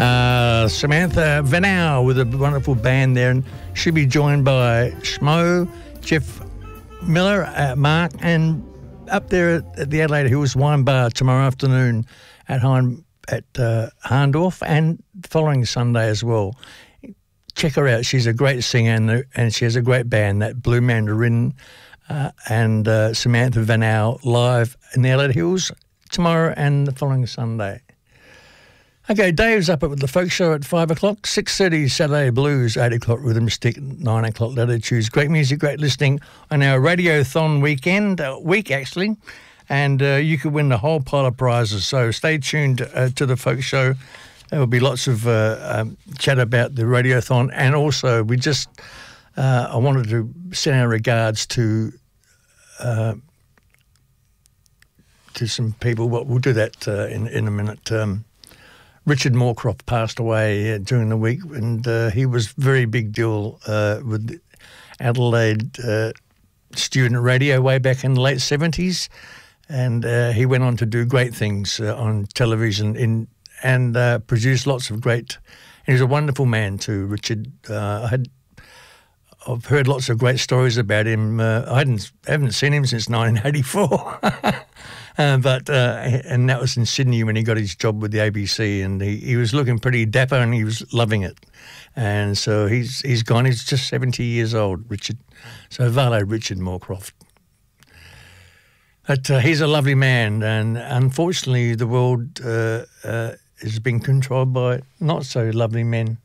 Samantha Vanau with a wonderful band there, and she'll be joined by Schmo, Jeff Miller, Mark, and up there at the Adelaide Hills Wine Bar tomorrow afternoon at Harndorf, and the following Sunday as well. Check her out. She's a great singer, and she has a great band, that Blue Mandarin, and Samantha Vanau live in the Adelaide Hills tomorrow and the following Sunday. Okay, Dave's up at the Folk Show at 5 o'clock, 6:30 Saturday Blues, 8 o'clock Rhythm Stick, 9 o'clock Latitudes. Great music, great listening on our Radiothon week actually, and you could win a whole pile of prizes. So stay tuned to the Folk Show. There will be lots of chat about the Radiothon, and also we just I wanted to send our regards to some people. Well, we'll do that in a minute. Richard Moorcroft passed away during the week, and he was very big deal with Adelaide student radio way back in the late 70s, and he went on to do great things on television and produced lots of great. And he was a wonderful man too, Richard. I've heard lots of great stories about him. I haven't seen him since 1984. And that was in Sydney when he got his job with the ABC, and he was looking pretty dapper and he was loving it. And so he's gone. He's just 70 years old, Richard. So Vale Richard Moorcroft. But he's a lovely man, and unfortunately the world has been controlled by not so lovely men.